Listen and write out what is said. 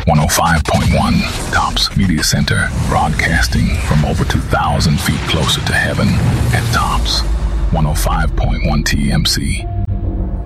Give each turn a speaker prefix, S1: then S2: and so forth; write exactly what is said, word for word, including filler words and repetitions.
S1: one oh five point one, Tops Media Center, broadcasting from over two thousand feet closer to heaven at Tops one oh five point one T M C.